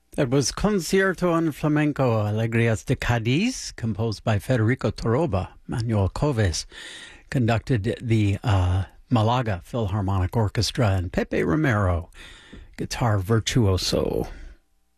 That was Concierto en Flamenco Alegrías de Cádiz, composed by Federico Toroba. Manuel Coves conducted the Malaga Philharmonic Orchestra, and Pepe Romero, guitar virtuoso.